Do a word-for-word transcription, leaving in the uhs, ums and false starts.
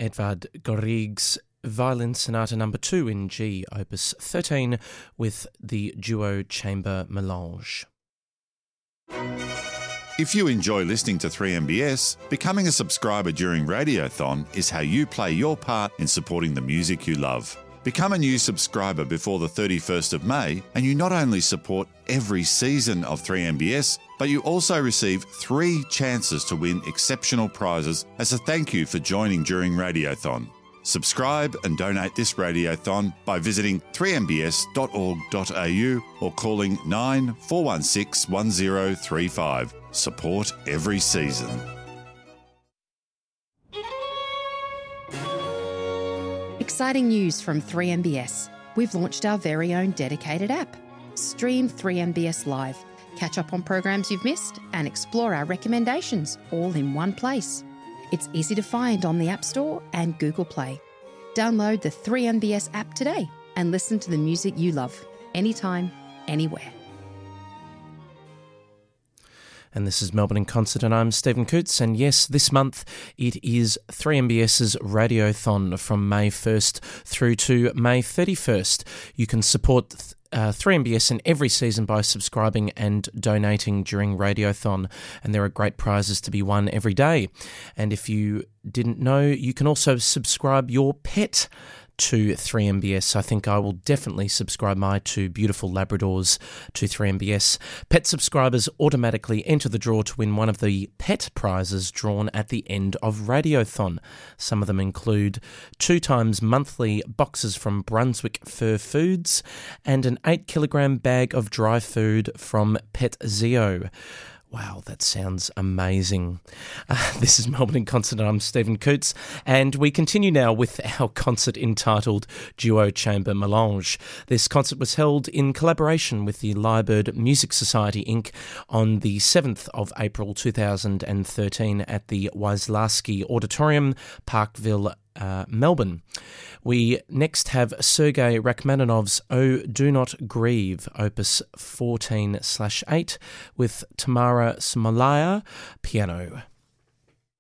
Edvard Grieg's Violin Sonata Number two in G, Opus thirteen, with the duo chamber melange. If you enjoy listening to three M B S, becoming a subscriber during Radiothon is how you play your part in supporting the music you love. Become a new subscriber before the thirty-first of May, and you not only support every season of three M B S, but you also receive three chances to win exceptional prizes as a thank you for joining during Radiothon. Subscribe and donate this Radiothon by visiting three m b s dot org dot a u or calling nine four one six one zero three five. Support every season. Exciting news from three M B S. We've launched our very own dedicated app. Stream three M B S Live, catch up on programs you've missed, and explore our recommendations all in one place. It's easy to find on the App Store and Google Play. Download the three M B S app today and listen to the music you love, anytime, anywhere. And this is Melbourne in Concert, and I'm Stephen Coots. And yes, this month it is three M B S's Radiothon from May first through to May thirty-first. You can support uh, three M B S in every season by subscribing and donating during Radiothon. And there are great prizes to be won every day. And if you didn't know, you can also subscribe your pet to three M B S. I think I will definitely subscribe my two beautiful Labradors to three M B S. Pet subscribers automatically enter the draw to win one of the pet prizes drawn at the end of Radiothon. Some of them include two times monthly boxes from Brunswick Fur Foods and an eight kilogram bag of dry food from Pet Zeo. Wow, that sounds amazing. Uh, this is Melbourne in Concert, and I'm Stephen Coots, and we continue now with our concert entitled Duo Chamber Melange. This concert was held in collaboration with the Lyrebird Music Society Incorporated on the seventh of April two thousand thirteen at the Wyslawski Auditorium, Parkville, Uh, Melbourne. We next have Sergei Rachmaninoff's Oh Do Not Grieve, Opus fourteen slash eight, with Tamara Smolaya, piano.